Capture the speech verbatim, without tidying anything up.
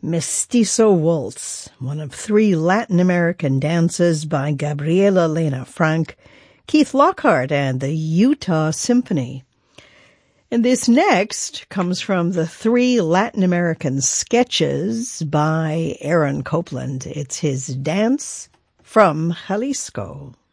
Mestizo Waltz, one of three Latin American dances by Gabriela Lena Frank, Keith Lockhart, and the Utah Symphony. And this next comes from the three Latin American sketches by Aaron Copland. It's his Dance from Jalisco.